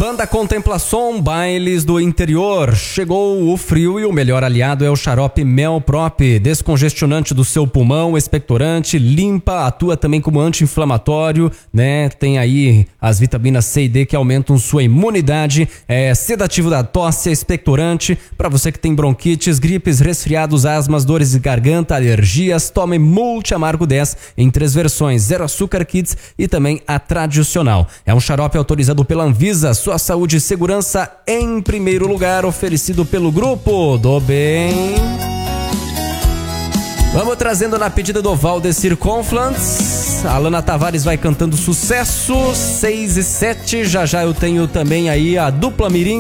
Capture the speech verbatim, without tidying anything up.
Banda Contemplação, bailes do interior. Chegou o frio e o melhor aliado é o xarope Melprop, descongestionante do seu pulmão, expectorante, limpa, atua também como anti-inflamatório, né? Tem aí as vitaminas C e D que aumentam sua imunidade, é sedativo da tosse, é expectorante. Para você que tem bronquites, gripes, resfriados, asmas, dores de garganta, alergias, tome Multi Amargo dez em três versões, zero açúcar kids e também a tradicional. É um xarope autorizado pela Anvisa, sua saúde e segurança em primeiro lugar, oferecido pelo Grupo do Bem. Vamos trazendo na pedida do Valdecir Conflans. A Alana Tavares vai cantando sucesso, seis e sete. Já já eu tenho também aí a dupla mirim